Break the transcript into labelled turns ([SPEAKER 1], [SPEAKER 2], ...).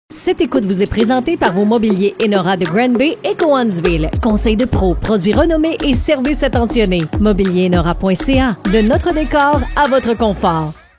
[SPEAKER 1] Cette écoute vous est présentée par vos mobiliers Enora de Granby et Cowansville. Conseil de pro, produits renommés et services attentionnés. Mobilierenora.ca. De notre décor à votre confort.